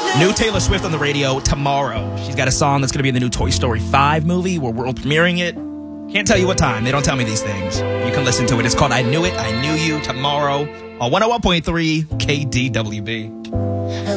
New Taylor Swift on the radio tomorrow. She's got a song that's going to be in the new Toy Story 5 movie. We're world premiering it. Can't tell you what time. They don't tell me these things. You can listen to it. It's called I Knew It, I Knew You tomorrow on 101.3 KDWB.